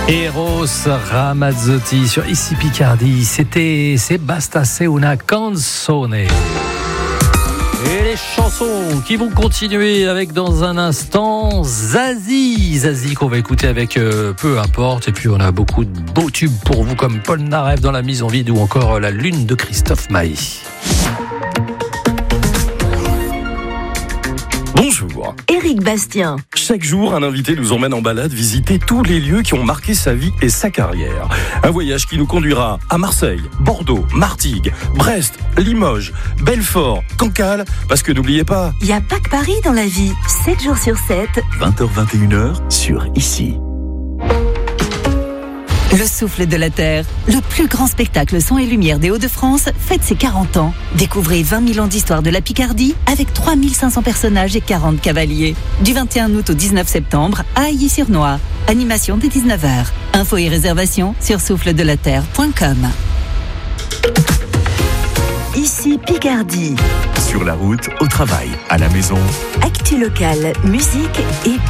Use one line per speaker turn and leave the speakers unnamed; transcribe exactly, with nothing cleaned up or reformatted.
Eros Ramazzotti sur Ici Picardie, c'était C'est basta se una canzone. Et les chansons qui vont continuer avec dans un instant Zazie, Zazie qu'on va écouter avec euh, peu importe. Et puis on a beaucoup de beaux tubes pour vous comme Paul Narev dans La Mise en Vide ou encore La Lune de Christophe Maé.
Bonjour.
Éric Bastien.
Chaque jour, un invité nous emmène en balade visiter tous les lieux qui ont marqué sa vie et sa carrière. Un voyage qui nous conduira à Marseille, Bordeaux, Martigues, Brest, Limoges, Belfort, Cancale, parce que n'oubliez pas...
Il n'y a pas que Paris dans la vie. sept jours sur sept.
vingt heures vingt et une heures sur Ici.
Le Souffle de la Terre, le plus grand spectacle son et lumière des Hauts-de-France, fête ses quarante ans. Découvrez vingt mille ans d'histoire de la Picardie avec trois mille cinq cents personnages et quarante cavaliers. Du vingt et un août au dix-neuf septembre à Ailly-sur-Noix. Animation dès dix-neuf heures. Infos et réservations sur souffle de la terre point com.
Ici Picardie.
Sur la route, au travail, à la maison.
Actu locale, musique et